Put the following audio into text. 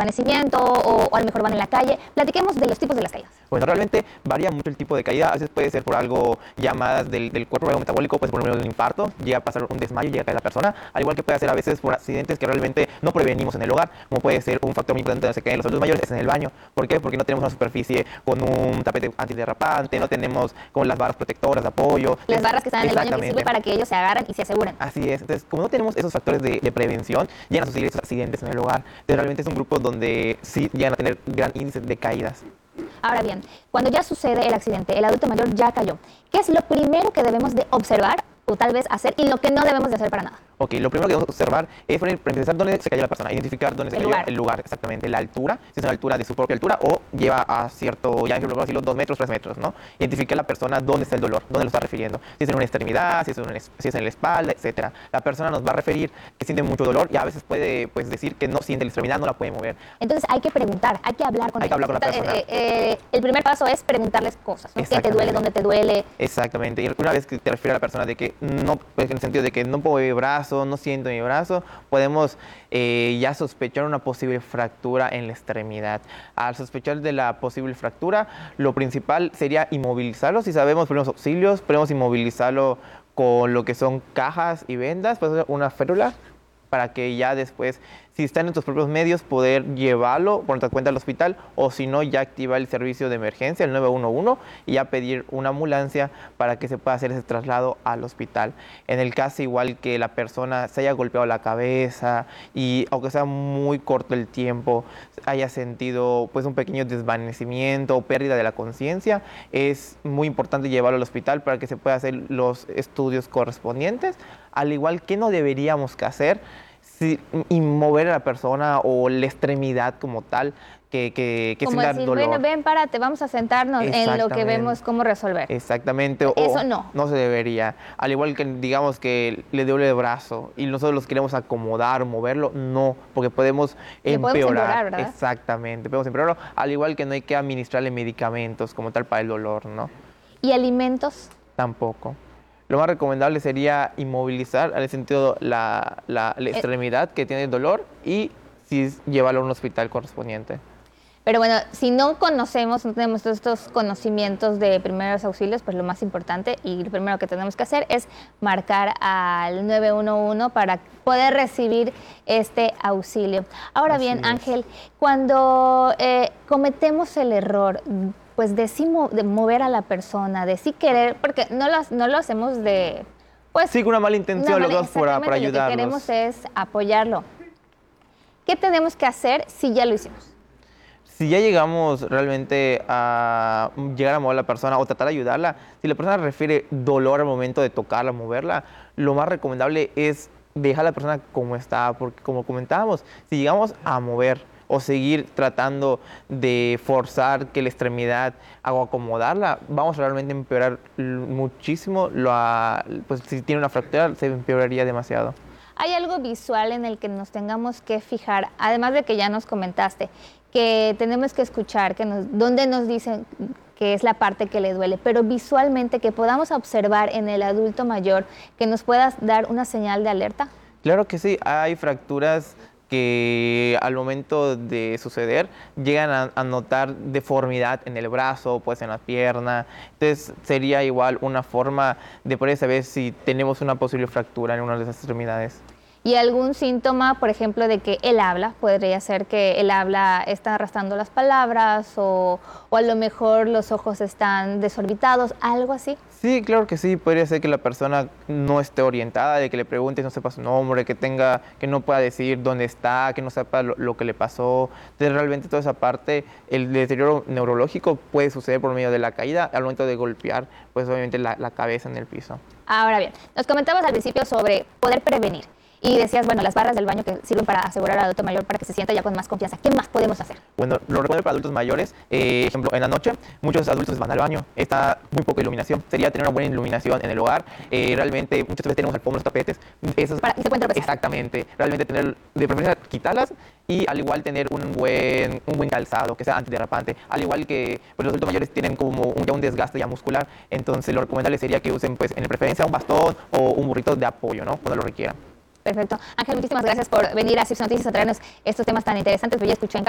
desvanecimiento o a lo mejor van en la calle. Platiquemos de los tipos de las caídas. Bueno, realmente varía mucho el tipo de caída. A veces puede ser por algo ya más del cuerpo, algo metabólico, pues por ejemplo un infarto, llega a pasar un desmayo, llega a caer la persona, al igual que puede ser a veces por accidentes que realmente no prevenimos en el hogar, como puede ser un factor muy importante donde se caen los adultos mayores, es en el baño. ¿Por qué? Porque no tenemos una superficie con un tapete antiderrapante, no tenemos con las barras protectoras de apoyo. Las barras que están en el baño que sirven para que ellos se agarren y se aseguren. Así es. Entonces, como no tenemos esos factores de prevención, llegan a suceder esos accidentes en el hogar. Entonces, realmente es un grupo donde sí llegan a tener gran índice de caídas. Ahora bien, cuando ya sucede el accidente, el adulto mayor ya cayó, ¿qué es lo primero que debemos de observar o tal vez hacer y lo que no debemos de hacer para nada? Ok, lo primero que debemos observar es para empezar dónde se cayó la persona, identificar dónde se cayó el lugar, exactamente, la altura, si es una altura de su propia altura o lleva a cierto, ya ejemplo, decirlo, 2 metros, 3 metros, ¿no? Identificar la persona dónde está el dolor, dónde lo está refiriendo, si es en una extremidad, si es en la espalda, etcétera. La persona nos va a referir que siente mucho dolor y a veces puede decir que no siente la extremidad, no la puede mover. Entonces hay que preguntar, hay que hablar con ellos. Hay que hablar con la persona. El primer paso es preguntarles cosas, ¿no? ¿Qué te duele? ¿Dónde te duele? Exactamente. Y una vez que te refieres a la persona de que no, pues en el sentido de que no puedo mi brazo, no siento mi brazo, podemos ya sospechar una posible fractura en la extremidad. Al sospechar de la posible fractura, lo principal sería inmovilizarlo. Si sabemos primeros auxilios, podemos inmovilizarlo con lo que son cajas y vendas, pues una férula, para que ya después, si está en nuestros propios medios, poder llevarlo por nuestra cuenta al hospital, o si no, ya activar el servicio de emergencia, el 911, y ya pedir una ambulancia para que se pueda hacer ese traslado al hospital. En el caso igual que la persona se haya golpeado la cabeza y aunque sea muy corto el tiempo, haya sentido pues un pequeño desvanecimiento o pérdida de la conciencia, es muy importante llevarlo al hospital para que se pueda hacer los estudios correspondientes, al igual que no deberíamos que hacer y mover a la persona o la extremidad como tal, que como sienta decir, dolor. bueno, ven, párate, vamos a sentarnos en lo que vemos cómo resolver. Exactamente. Eso no. No se debería. Al igual que digamos que le duele el brazo y nosotros los queremos acomodar, moverlo, no, porque podemos empeorar. ¿Verdad? Exactamente, podemos empeorarlo. Al igual que no hay que administrarle medicamentos como tal para el dolor, ¿no? ¿Y alimentos? Tampoco. Lo más recomendable sería inmovilizar, en el sentido, la extremidad que tiene el dolor y llevarlo a un hospital correspondiente. Pero bueno, si no conocemos, no tenemos todos estos conocimientos de primeros auxilios, pues lo más importante y lo primero que tenemos que hacer es marcar al 911 para poder recibir este auxilio. Ahora Así bien, es. Ángel, cuando cometemos el error, pues de mover a la persona, de sí querer, porque no lo hacemos de... Pues, sí, con una mala intención, lo que para ayudarlos. Lo que queremos es apoyarlo. ¿Qué tenemos que hacer si ya lo hicimos? Si ya llegamos realmente a llegar a mover a la persona o tratar de ayudarla, si la persona refiere dolor al momento de tocarla, moverla, lo más recomendable es dejar a la persona como está, porque como comentábamos, si llegamos a mover o seguir tratando de forzar que la extremidad o acomodarla, vamos a realmente empeorar muchísimo, pues si tiene una fractura se empeoraría demasiado. ¿Hay algo visual en el que nos tengamos que fijar, además de que ya nos comentaste, que tenemos que escuchar, donde nos dicen que es la parte que le duele, pero visualmente que podamos observar en el adulto mayor que nos pueda dar una señal de alerta? Claro que sí, hay fracturas que al momento de suceder llegan a notar deformidad en el brazo, pues en la pierna. Entonces sería igual una forma de poder saber si tenemos una posible fractura en una de esas extremidades. ¿Y algún síntoma, por ejemplo, de que él habla? Podría ser que él habla, está arrastrando las palabras o a lo mejor los ojos están desorbitados, algo así. Sí, claro que sí. Podría ser que la persona no esté orientada, de que le preguntes, no sepa su nombre, que no pueda decir dónde está, que no sepa lo que le pasó. Entonces, realmente toda esa parte, el deterioro neurológico puede suceder por medio de la caída al momento de golpear, pues obviamente la cabeza en el piso. Ahora bien, nos comentabas al principio sobre poder prevenir. Y decías, bueno, las barras del baño que sirven para asegurar al adulto mayor para que se sienta ya con más confianza. ¿Qué más podemos hacer? Bueno, lo recomiendo para adultos mayores. Ejemplo, en la noche, muchos adultos van al baño. Está muy poca iluminación. Sería tener una buena iluminación en el hogar. Realmente, muchas veces tenemos alfombras, tapetes. Para que se puedan tropezar. Exactamente. Realmente tener, de preferencia, quitarlas y al igual tener un buen calzado que sea antiderrapante. Al igual que pues, los adultos mayores tienen como ya un desgaste ya muscular. Entonces, lo recomendable sería que usen, pues, en preferencia, un bastón o un burrito de apoyo, ¿no? Cuando lo requieran. Perfecto. Ángel, muchísimas gracias por venir a CIRSE Noticias a traernos estos temas tan interesantes. Yo ya escuché en